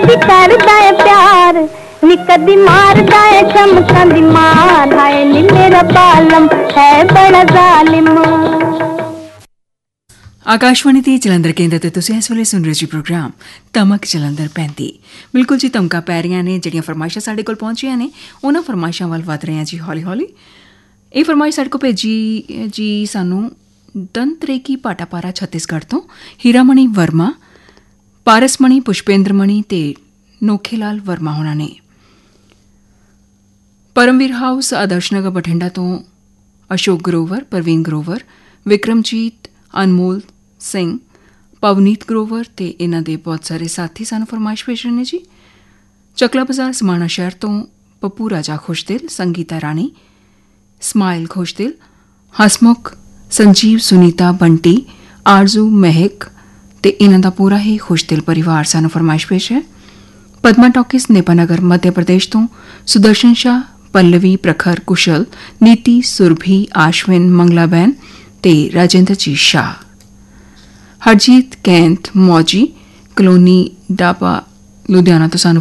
भी करदा है प्यार नी कदी मारदा है चमकां दी मार हाय नी मेरा बालम है बड़ा जालिम। आकाशवाणी ते जलंधर केंद्र ते तुसीं इस वेले सुन रहे जी प्रोग्राम तमक जलंधर 35। बिल्कुल जी तमका पै रਹੀਆਂ ਨੇ ਜਿਹੜੀਆਂ ਫਰਮਾਇਸ਼ਾਂ ਸਾਡੇ ਕੋਲ ਪਹੁੰਚੀਆਂ ਨੇ ਉਹਨਾਂ ਫਰਮਾਇਸ਼ਾਂ ਵੱਲ ਵਧ ਰਹੇ ਹਾਂ ਜੀ ਹੌਲੀ ਹੌਲੀ। ਇਹ ਫਰਮਾਇਸ਼ ਸਾਡੇ ਕੋਲ ਭੇਜੀ ਜੀ ਸਾਨੂੰ ਦੰਤਰੇਕੀ ਪਾਟਾਪਾਰਾ ਛੱਤੀਸਗੜ੍ਹ ਤੋਂ ਹੀਰਾਮਣੀ ਵਰਮਾ, ਪਾਰਸਮਣੀ, ਪੁਸ਼ਪੇਂਦਰਮਣੀ ਤੇ ਨੋਖੇਲਾਲ ਵਰਮਾ ਹੋਣਾ ਨੇ। ਪਰਮਵੀਰ ਹਾਊਸ ਆਦਰਸ਼ਨਗਰ ਬਠਿੰਡਾ ਤੋਂ ਅਸ਼ੋਕ ਗਰੋਵਰ, ਪ੍ਰਵੀਨ ਗਰੋਵਰ, ਵਿਕਰਮਜੀਤ, ਅਨਮੋਲ ਸਿੰਘ, ਪਵਨੀਤ ਗਰੋਵਰ ਤੇ ਇਹਨਾਂ ਦੇ ਬਹੁਤ ਸਾਰੇ ਸਾਥੀ ਸਾਨੂੰ ਫਰਮਾਇਸ਼ ਭੇਜ ਰਹੇ ਨੇ ਜੀ। ਚੱਕਲਾ ਬਾਜ਼ਾਰ ਸਮਾਣਾ ਸ਼ਹਿਰ ਤੋਂ ਪੱਪੂ ਰਾਜਾ ਖੁਸ਼ਦਿਲ, ਸੰਗੀਤਾ ਰਾਣੀ, ਸਮਾਇਲ ਖੁਸ਼ਦਿਲ, ਹਸਮੁਖ, ਸੰਜੀਵ, ਸੁਨੀਤਾ, ਬੰਟੀ, ਆਰਜ਼ੂ, ਮਹਿਕ ਤੇ ਇਹਨਾਂ ਦਾ ਪੂਰਾ ਹੀ ਖੁਸ਼ਦਿਲ ਪਰਿਵਾਰ ਸਾਨੂੰ ਫਰਮਾਇਸ਼ ਭੇਜ ਹੈ। ਪਦਮਾ ਟਾਕੀਜ਼ ਨੇਪਾਨਗਰ ਮੱਧ ਪ੍ਰਦੇਸ਼ ਤੋਂ ਸੁਦਰਸ਼ਨ ਸ਼ਾਹ, ਪੱਲਵੀ, ਪ੍ਰਖਰ, ਕੁਸ਼ਲ, ਨੀਤੀ, ਸੁਰਭੀ, ਆਸ਼ਵਿਨ, ਮੰਗਲਾਬੈਨ ਤੇ ਰਾਜਿੰਦਰਜੀਤ ਸ਼ਾਹ। ਹਰਜੀਤ, ਕੈਂਥ, ਮੌਜੀ, ਕਲੋਨੀ ਡਾਬਾ, ਲੁਧਿਆਣਾ ਤੋਂ ਸਾਨੂੰ